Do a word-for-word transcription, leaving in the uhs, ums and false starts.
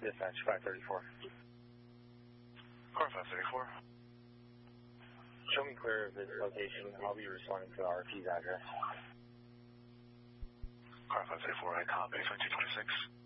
Dispatch five thirty-four. Car five thirty-four. Show me clear of this location. I'll be responding to R P's address. Car five thirty-four, I copy, twenty-two twenty-six.